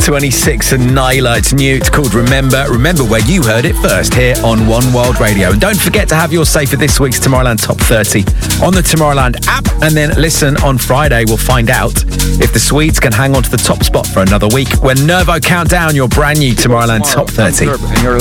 26 and Nyla. It's new. It's called Remember. Remember where you heard it first, here on One World Radio. And don't forget to have your say for this week's Tomorrowland Top 30 on the Tomorrowland app. And then listen on Friday. We'll find out if the Swedes can hang on to the top spot for another week when Nervo count down your brand new Tomorrowland Top 30. And you're